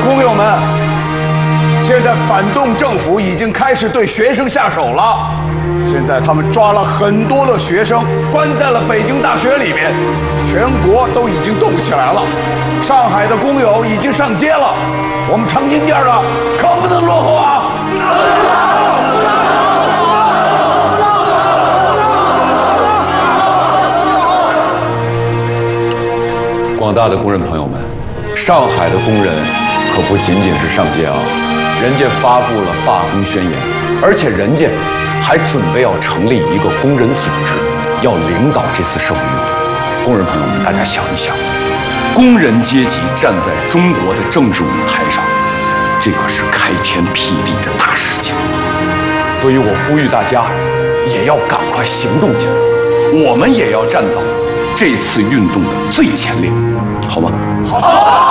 工友们，现在反动政府已经开始对学生下手了。现在他们抓了很多的学生，关在了北京大学里面，全国都已经动起来了。上海的工友已经上街了，我们长青店的可不能落后啊！ 广大的工人朋友们，上海的工人可不仅仅是上街啊，人家发布了罢工宣言，而且人家还准备要成立一个工人组织，要领导这次社会运动。工人朋友们，大家想一想，工人阶级站在中国的政治舞台上，这个是开天辟地的大事情。所以我呼吁大家，也要赶快行动起来，我们也要站到这次运动的最前列，好吗？好。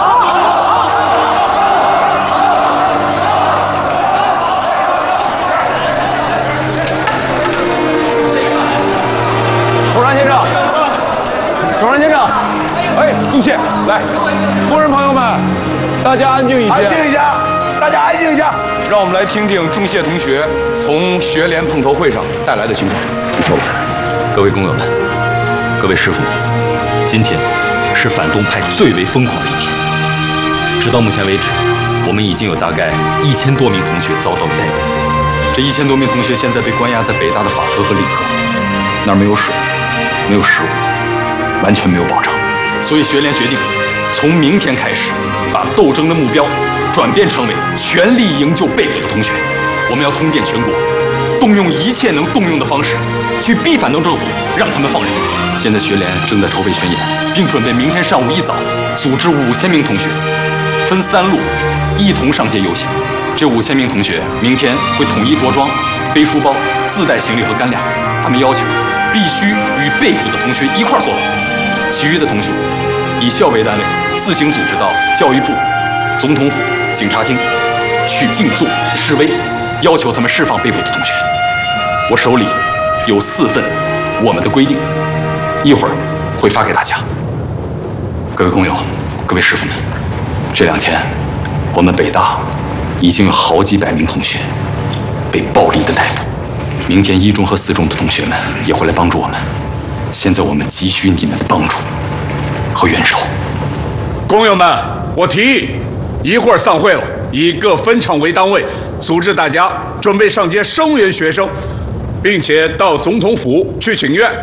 首长先生， 哎，仲谢，来，工人朋友们，大家安静一些， 安静一下，大家安静一下， 让我们来听听仲谢同学从学联碰头会上带来的情况。你说吧。 各位工友们，各位师傅们，今天是反动派最为疯狂的一天。直到目前为止，我们已经有大概1000多名同学遭到了逮捕。这1000多名同学现在被关押在北大的法科和理科，那儿没有水，没有食物。完全没有保障，所以学联决定，从明天开始，把斗争的目标转变成为全力营救被捕的同学。我们要通电全国，动用一切能动用的方式，去逼反动政府，让他们放人。现在学联正在筹备宣言，并准备明天上午一早组织5000名同学，分3路，一同上街游行。这5000名同学明天会统一着装，背书包，自带行李和干粮。他们要求必须与被捕的同学一块坐牢。其余的同学以校为单位自行组织到教育部、总统府、警察厅去静坐示威，要求他们释放被捕的同学。我手里有4份我们的规定，一会儿会发给大家。各位工友，各位师傅们，这2天我们北大已经有好几百名同学被暴力的逮捕，明天1中和4中的同学们也会来帮助我们。现在我们急需你们的帮助和援手。 工友们，我提议，一会儿散会了，以各分场为单位，组织大家准备上街声援学生，并且到总统府去请愿。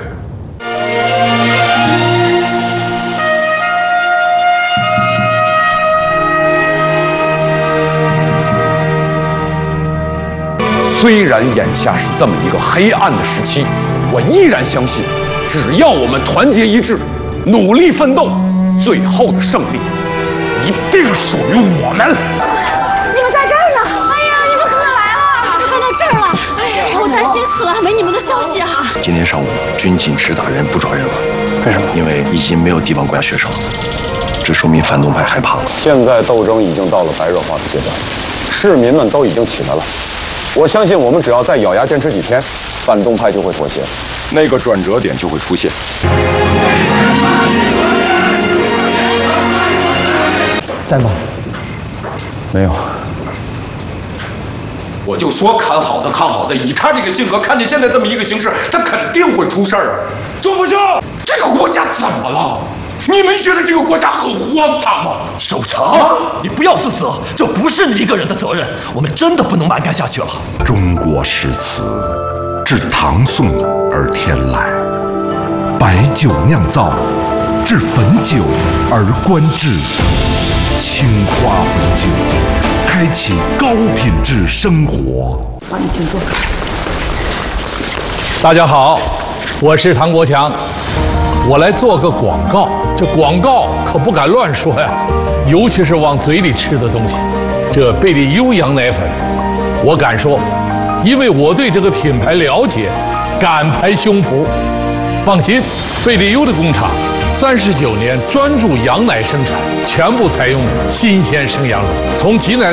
虽然眼下是这么一个黑暗的时期，我依然相信，只要我们团结一致，努力奋斗，最后的胜利一定属于我们。 你们在这儿呢！哎呀，你们可来了，快到这儿了！哎呀，我担心死了，没你们的消息啊！ 今天上午，军警只打人不抓人了。为什么？因为已经没有地方关押学生了，这说明反动派害怕了。 现在斗争已经到了白热化的阶段，市民们都已经起来了。我相信我们只要再咬牙坚持几天，反动派就会妥协， 那个转折点就会出现。 在吗？ 没有。 我就说看好的，看好的。以他这个性格，看见现在这么一个形势，他肯定会出事儿啊！朱副校，这个国家怎么了？你们觉得这个国家很荒唐吗？ 守城，你不要自责，这不是你一个人的责任，我们真的不能蛮干下去了。 中国诗词自唐宋而天来，白酒酿造，至汾酒而观之，青花汾酒，开启高品质生活。 帮你请坐。 大家好，我是唐国强，我来做个广告。这广告可不敢乱说呀，尤其是往嘴里吃的东西。这贝利优羊奶粉，我敢说，因为我对这个品牌了解，敢拍胸脯。放心，贝利优的工厂39年专注羊奶生产，全部采用新鲜生羊肉，从挤奶